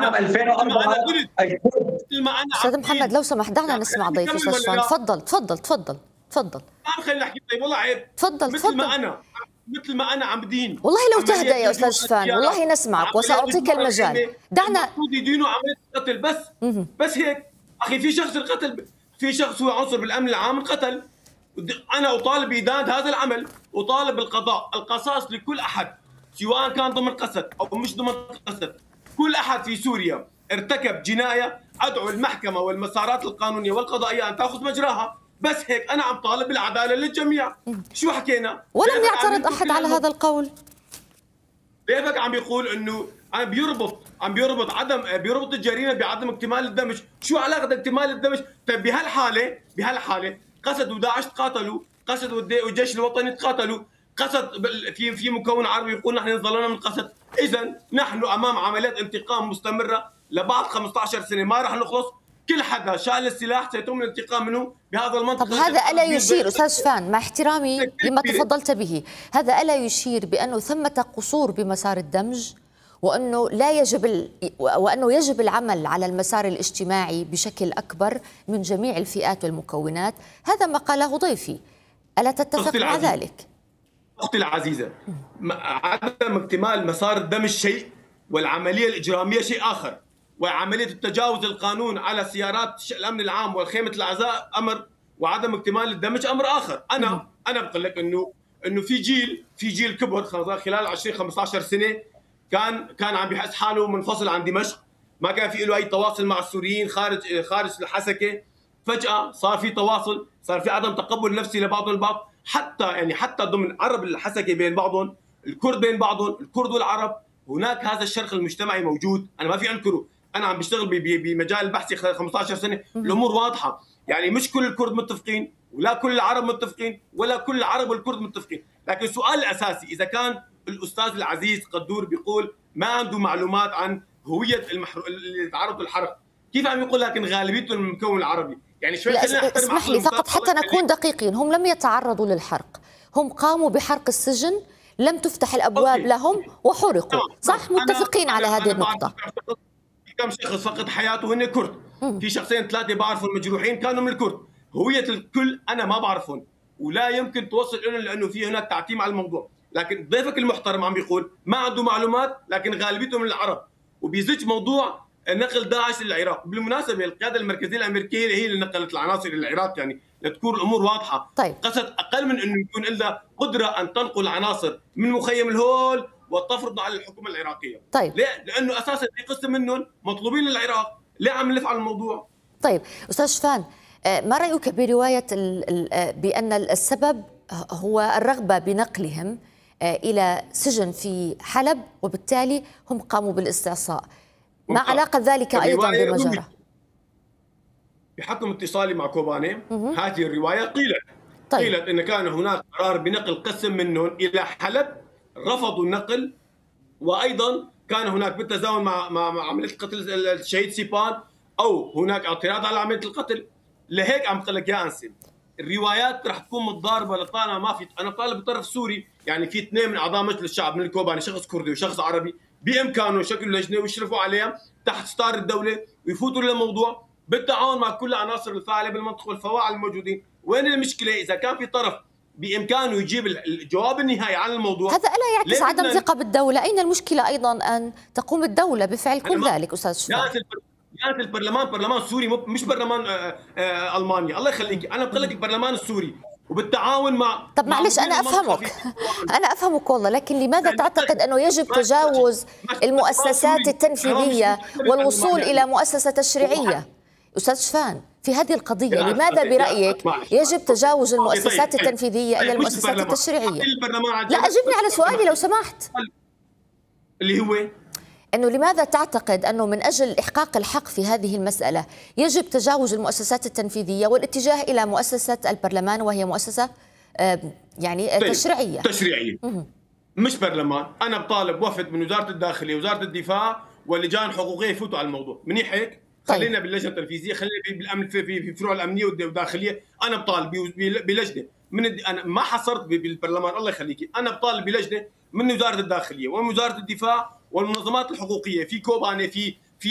عام 2004 مثل ما انا استاذ محمد لو سمحت دعنا نسمع ضيف استاذ شفان. تفضل. ما خليني احكي. طيب والله عيب. تفضل. مثل ما انا عم بدين. والله لو تهدى يا استاذ شفان والله نسمعك وساعطيك المجال. دعنا المفروض يدينوا عمليه قتل بس هيك. اخي في شخص القتل، في شخص هو عنصر بالامن العام انقتل. انا اطالب بإدانة هذا العمل، اطالب بالقضاء القصاص لكل احد سواء كان ضمن قسد او مش ضمن قسد. كل احد في سوريا ارتكب جنايه ادعو المحكمه والمسارات القانونيه والقضائيه ان تاخذ مجراها. بس هيك انا عم طالب بالعداله للجميع. شو حكينا؟ ولم يعترض احد على هذا القول. كيفك عم بيقول انه بيربط الجريمه بعدم اكتمال الدمج. شو علاقه اكتمال الدمج؟ طيب بهالحاله قسد وداعش تقاتلوا، قسد والجيش الوطني تقاتلوا، قسد في مكون عربي يقول نحن ظلمنا من قسد. اذا نحن امام عمليات انتقام مستمره لبعد 15 سنه ما راح نخلص. كل حدا شال السلاح سيتم الانتقام منه بهذا المنطق. طب هذا ألا يشير أستاذ شفان مع احترامي لما تفضلت به، هذا ألا يشير بأنه ثمة قصور بمسار الدمج وأنه يجب العمل على المسار الاجتماعي بشكل أكبر من جميع الفئات والمكونات؟ هذا ما قاله ضيفي، ألا تتفق مع ذلك؟ أختي العزيزة، عدم اكتمال مسار الدمج شيء والعملية الإجرامية شيء آخر، وعملية التجاوز القانون على سيارات الأمن العام والخيمة الأعزاء أمر، وعدم اكتمال الدمج أمر آخر. أنا بقول لك إنه في جيل كبر خلال 20-15 سنة كان عم بيحس حاله منفصل عن دمشق، ما كان في له أي تواصل مع السوريين خارج الحسكة. فجأة صار في تواصل، صار في عدم تقبل نفسي لبعض البعض، حتى ضمن عرب الحسكة بين بعضهم، الكرد بين بعضهم، الكرد والعرب. هناك هذا الشرخ المجتمعي موجود، أنا ما في أنكره. أنا عم بشتغل بمجال البحثي خلال 15 سنة، الأمور واضحة. يعني مش كل الكرد متفقين، ولا كل العرب متفقين، ولا كل العرب والكرد متفقين. لكن السؤال الأساسي، إذا كان الأستاذ العزيز قدور بيقول ما عنده معلومات عن هوية اللي تعرضوا للحرق، كيف عم يقول لكن غالبيته من المكون العربي؟ يعني شوي اسمح لي فقط حتى نكون دقيقين، هم لم يتعرضوا للحرق، هم قاموا بحرق السجن، لم تفتح الأبواب لهم وحرقوا، صح؟ متفقين على هذه النقطة. كم شخص فقد حياته هن كرد، في شخصين 3 بعرفهم المجروحين كانوا من الكرد. هوية الكل أنا ما بعرفهم ولا يمكن توصل لهم لأنه في هناك تعتيم على الموضوع. لكن ضيفك المحترم عم بيقول ما عنده معلومات لكن غالبيته من العرب، وبيزج موضوع نقل داعش للعراق. بالمناسبة القيادة المركزية الأمريكية هي اللي نقلت العناصر إلى العراق، يعني لتكون الأمور واضحة. طيب. قصد أقل من أنه يكون لها قدرة أن تنقل عناصر من مخيم الهول وتفرض على الحكومة العراقية. طيب. ليه؟ لأنه أساسا في قسم منهم مطلوبين للعراق. ليه عم نلف على الموضوع؟ طيب أستاذ شفان، ما رأيك برواية بأن السبب هو الرغبة بنقلهم إلى سجن في حلب وبالتالي هم قاموا بالاستعصاء؟ ما علاقة ذلك أيضا بما جرى؟ بحكم اتصالي مع كوباني هذه الرواية قيلت إن كان هناك قرار بنقل قسم منهم إلى حلب، رفضوا النقل، وأيضا كان هناك بالتزامن مع عملية قتل الشهيد سيبان، أو هناك اعتراض على عملية القتل. لهيك عم بقول لك يا أنسي الروايات رح تكون متضاربة لطالما ما في. أنا طالب بالطرف السوري، يعني في 2 من أعضاء مجلس الشعب من الكوباني، شخص كردي وشخص عربي، بإمكانه يشكلوا لجنة ويشرفوا عليها تحت ستار الدولة ويفوتوا للموضوع بالتعاون مع كل العناصر الفاعلة بالمنطقة والفواعل الموجودين. وين المشكلة؟ إذا كان في طرف بإمكانه يجيب الجواب النهائي عن الموضوع، هذا ألا يعكس عدم ثقة بالدولة؟ أين المشكلة أيضا أن تقوم الدولة بفعل كل ذلك أستاذ شفان؟ يا البرلمان برلمان سوري، مش برلمان ألمانيا. الله يخليك، أنا بقول لك البرلمان السوري وبالتعاون مع. طب معلش أنا أفهمك والله، لكن لماذا تعتقد أنه يجب تجاوز المؤسسات التنفيذية والوصول إلى مؤسسة تشريعية؟ أستاذ شفان، في هذه القضية لماذا برأيك يجب تجاوز المؤسسات التنفيذية إلى المؤسسات التشريعية؟ لا أجبني على سؤالي لو سمحت، اللي هو أنه لماذا تعتقد أنه من أجل إحقاق الحق في هذه المسألة يجب تجاوز المؤسسات التنفيذية والاتجاه إلى مؤسسة البرلمان وهي مؤسسة يعني تشريعية؟ مش برلمان. أنا بطالب وفد من وزارة الداخلية وزارة الدفاع واللجان الحقوقية يفوتوا على الموضوع. منيح هيك؟ خلينا باللجنة التنفيذية، خلينا بالأمن في فروع الأمنية والداخلية. أنا بطالب بلجنة أنا ما حصرت بالبرلمان، الله يخليكي، أنا بطالب بلجنة من وزارة الداخلية ومن وزارة الدفاع والمنظمات الحقوقية في كوباني،